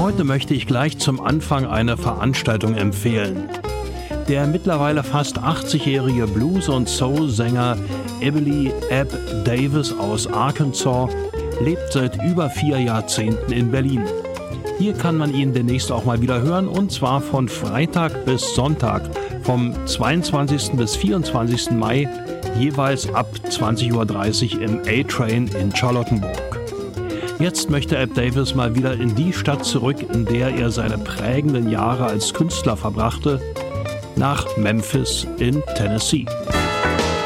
heute möchte ich gleich zum Anfang eine Veranstaltung empfehlen. Der mittlerweile fast 80-jährige Blues- und Soul-Sänger Ebony Ebb Davis aus Arkansas lebt seit über 4 Jahrzehnten in Berlin. Hier kann man ihn demnächst auch mal wieder hören, und zwar von Freitag bis Sonntag, vom 22. bis 24. Mai, jeweils ab 20.30 Uhr im A-Train in Charlottenburg. Jetzt möchte Ebb Davis mal wieder in die Stadt zurück, in der er seine prägenden Jahre als Künstler verbrachte, nach Memphis in Tennessee.